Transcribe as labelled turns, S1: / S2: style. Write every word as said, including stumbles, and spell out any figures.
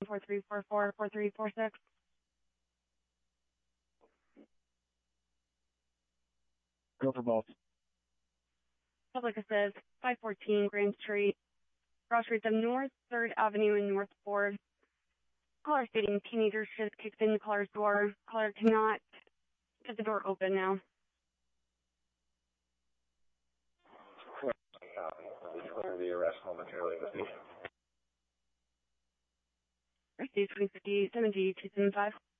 S1: four three four four, four three four six.
S2: Go for both.
S1: Public Assist, five fourteen Grand Street, cross streets of North third Avenue in North Ford. Caller stating teenager just kicked in the caller's door. Caller cannot get the door open now.
S3: Declare the arrest momentarily with me.
S1: Rescue twenty fifty seventy two seventy five.